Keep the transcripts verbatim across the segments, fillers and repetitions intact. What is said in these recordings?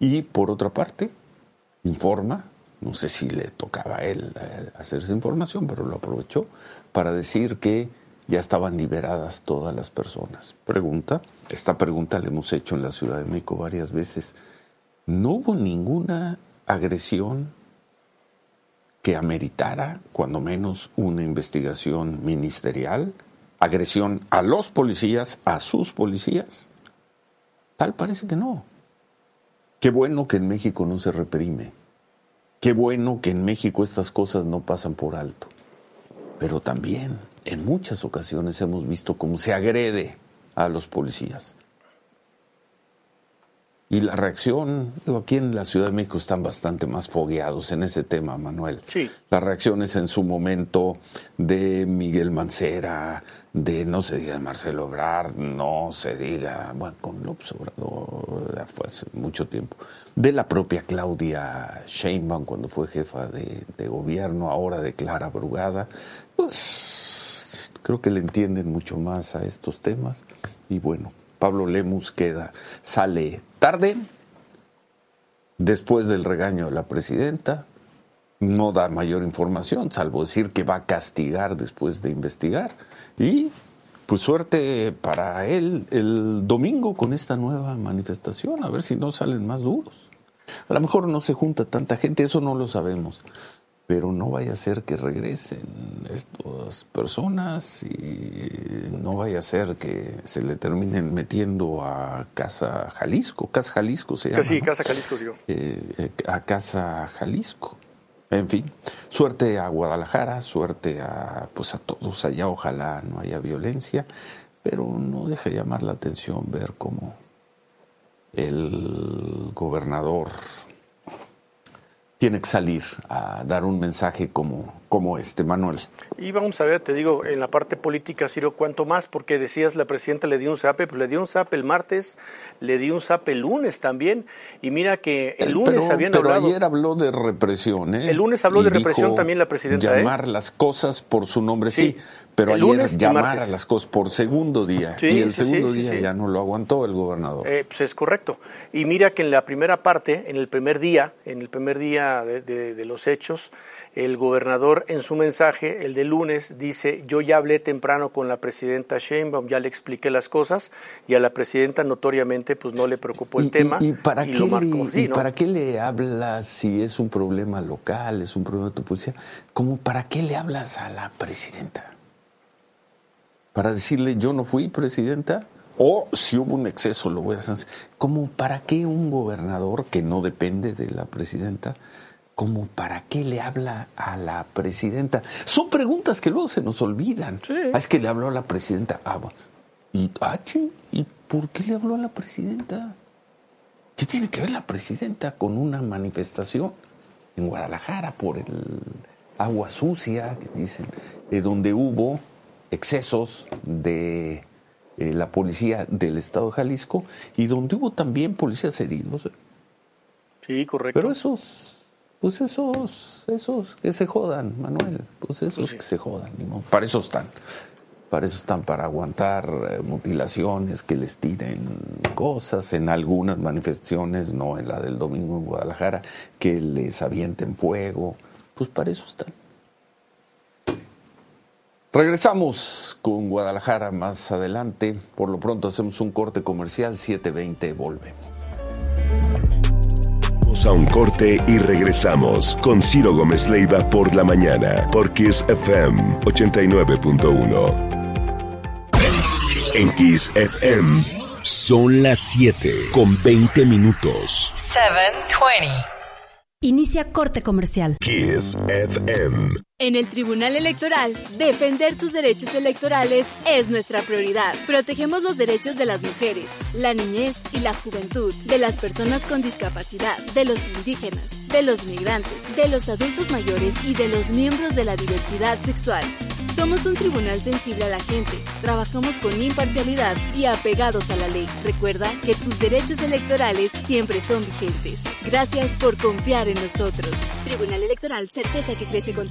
Y por otra parte, informa, no sé si le tocaba a él eh, hacer esa información, pero lo aprovechó para decir que ya estaban liberadas todas las personas. Pregunta, esta pregunta la hemos hecho en la Ciudad de México varias veces. ¿No hubo ninguna agresión que ameritara, cuando menos, una investigación ministerial? ¿Agresión a los policías, a sus policías? Tal parece que no. Qué bueno que en México no se reprime. Qué bueno que en México estas cosas no pasan por alto. Pero también, en muchas ocasiones hemos visto cómo se agrede a los policías. Y la reacción, digo, aquí en la Ciudad de México están bastante más fogueados en ese tema, Manuel. Sí. Las reacciones en su momento de Miguel Mancera, de no se diga de Marcelo Ebrard, no se diga, bueno, con López Obrador fue hace mucho tiempo, de la propia Claudia Sheinbaum cuando fue jefa de, de gobierno, ahora de Clara Brugada, pues creo que le entienden mucho más a estos temas. Y bueno, Pablo Lemus queda, sale tarde, después del regaño de la presidenta, no da mayor información, salvo decir que va a castigar después de investigar. Y pues suerte para él el domingo con esta nueva manifestación, a ver si no salen más duros. A lo mejor no se junta tanta gente, eso no lo sabemos, pero no vaya a ser que regresen estas personas y no vaya a ser que se le terminen metiendo a Casa Jalisco. Casa Jalisco se llama, Sí, ¿no? Casa Jalisco, sí. Eh, eh, a Casa Jalisco. En fin, suerte a Guadalajara, suerte a, pues a todos allá. Ojalá no haya violencia, pero no deja de llamar la atención ver cómo el gobernador tiene que salir a dar un mensaje como, como este, Manuel. Y vamos a ver, te digo, en la parte política, Ciro, cuánto más, porque decías la presidenta le dio un zape, pero le dio un zape el martes, le dio un zape el lunes también, y mira que el lunes pero, habían pero hablado... ayer habló de represión, ¿eh? El lunes habló y de represión dijo también la presidenta, llamar ¿eh? las cosas por su nombre, sí, Sí, pero el ayer lunes y llamar martes. a las cosas por segundo día, Sí, y el sí, segundo sí, sí, día sí. ya no lo aguantó el gobernador. Eh, pues es correcto. Y mira que en la primera parte, en el primer día, en el primer día de, de, de los hechos, el gobernador en su mensaje, el de lunes, dice: yo ya hablé temprano con la presidenta Sheinbaum, ya le expliqué las cosas, y a la presidenta notoriamente pues no le preocupó el ¿Y, tema. y, y para, y qué lo marcó, le, sí, y ¿no? para qué le hablas si es un problema local, es un problema de tu policía? ¿Cómo para qué le hablas a la presidenta? ¿Para decirle yo no fui presidenta? O si hubo un exceso lo voy a hacer. ¿Cómo para qué un gobernador que no depende de la presidenta? ¿Cómo para qué le habla a la presidenta? Son preguntas que luego se nos olvidan. Sí. Ah, es que le habló a la presidenta. Ah, bueno. ¿Y, ah, che, ¿y por qué le habló a la presidenta? ¿Qué tiene que ver la presidenta con una manifestación en Guadalajara por el agua sucia, que dicen, eh, donde hubo excesos de eh, la policía del estado de Jalisco y donde hubo también policías heridos? Sí, correcto. Pero esos, pues esos, esos que se jodan, Manuel, pues esos Pues sí. que se jodan, ni modo. Para eso están. Para eso están, para aguantar eh, mutilaciones, que les tiren cosas en algunas manifestaciones, no en la del domingo en Guadalajara, que les avienten fuego. Pues para eso están. Regresamos con Guadalajara más adelante. Por lo pronto hacemos un corte comercial, siete veinte, volvemos. Vamos a un corte y regresamos con Ciro Gómez Leiva por la mañana, por Kiss F M ochenta y nueve punto uno. En Kiss F M son las siete con veinte minutos. siete veinte. Inicia corte comercial. Kiss F M. En el Tribunal Electoral, defender tus derechos electorales es nuestra prioridad. Protegemos los derechos de las mujeres, la niñez y la juventud, de las personas con discapacidad, de los indígenas, de los migrantes, de los adultos mayores y de los miembros de la diversidad sexual. Somos un tribunal sensible a la gente, trabajamos con imparcialidad y apegados a la ley. Recuerda que tus derechos electorales siempre son vigentes. Gracias por confiar en nosotros. Tribunal Electoral, certeza que crece con tu confianza.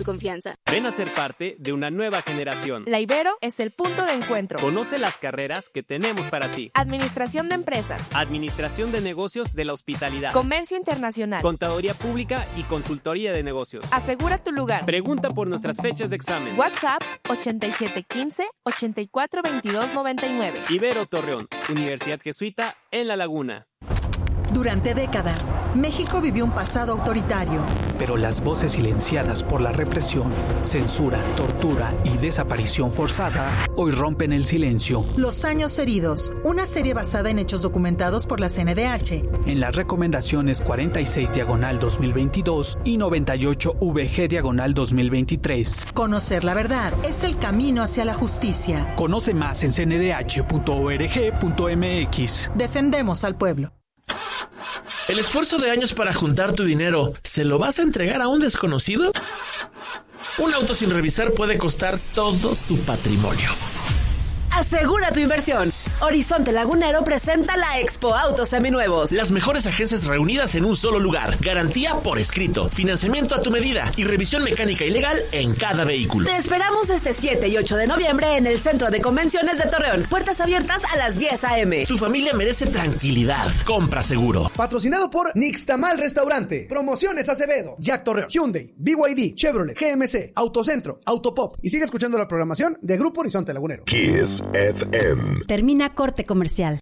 confianza. Ven a ser parte de una nueva generación. La Ibero es el punto de encuentro. Conoce las carreras que tenemos para ti. Administración de empresas. Administración de negocios de la hospitalidad. Comercio internacional. Contaduría pública y consultoría de negocios. Asegura tu lugar. Pregunta por nuestras fechas de examen. WhatsApp ochenta y siete quince, ochenta y cuatro veintidós noventa y nueve. Ibero Torreón, Universidad Jesuita en La Laguna. Durante décadas, México vivió un pasado autoritario. Pero las voces silenciadas por la represión, censura, tortura y desaparición forzada hoy rompen el silencio. Los años heridos, una serie basada en hechos documentados por la C N D H. En las recomendaciones cuarenta y seis diagonal dos mil veintidós y noventa y ocho V G diagonal dos mil veintitrés. Conocer la verdad es el camino hacia la justicia. Conoce más en c n d h punto org punto m x. Defendemos al pueblo. El esfuerzo de años para juntar tu dinero, ¿se lo vas a entregar a un desconocido? Un auto sin revisar puede costar todo tu patrimonio. Asegura tu inversión. Horizonte Lagunero presenta la Expo Autos Seminuevos. Las mejores agencias reunidas en un solo lugar. Garantía por escrito, financiamiento a tu medida y revisión mecánica y legal en cada vehículo. Te esperamos este siete y ocho de noviembre en el Centro de Convenciones de Torreón. Puertas abiertas a las diez a eme. Tu familia merece tranquilidad. Compra seguro. Patrocinado por Nixtamal Restaurante, Promociones Acevedo, Jack Torreón, Hyundai, B Y D, Chevrolet, G M C, Autocentro, Autopop. Y sigue escuchando la programación de Grupo Horizonte Lagunero. Kiss F M. Termina corte comercial.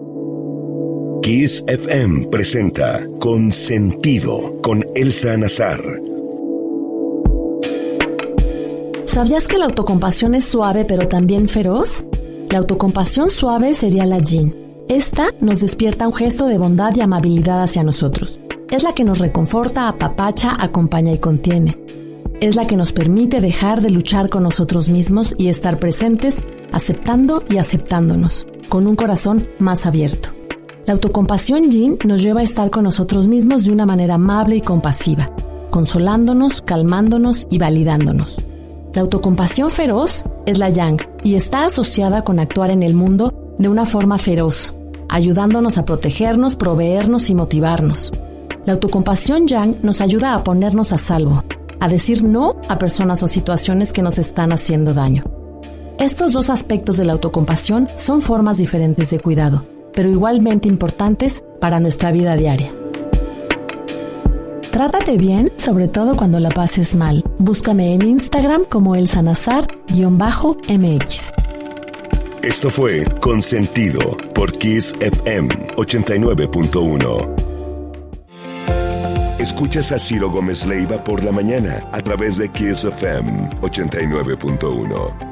Kiss F M presenta Consentido con Elsa Nazar. ¿Sabías que la autocompasión es suave pero también feroz? La autocompasión suave sería la yin. Esta nos despierta un gesto de bondad y amabilidad hacia nosotros. Es la que nos reconforta, apapacha, acompaña y contiene. Es la que nos permite dejar de luchar con nosotros mismos y estar presentes, aceptando y aceptándonos, con un corazón más abierto. La autocompasión yin nos lleva a estar con nosotros mismos de una manera amable y compasiva, consolándonos, calmándonos y validándonos. La autocompasión feroz es la yang y está asociada con actuar en el mundo de una forma feroz, ayudándonos a protegernos, proveernos y motivarnos. La autocompasión yang nos ayuda a ponernos a salvo, a decir no a personas o situaciones que nos están haciendo daño. Estos dos aspectos de la autocompasión son formas diferentes de cuidado, pero igualmente importantes para nuestra vida diaria. Trátate bien, sobre todo cuando la pases mal. Búscame en Instagram como elsa nazar guión bajo eme equis. Esto fue Consentido por Kiss F M ochenta y nueve punto uno. Escuchas a Ciro Gómez Leiva por la mañana a través de Kiss F M ochenta y nueve punto uno.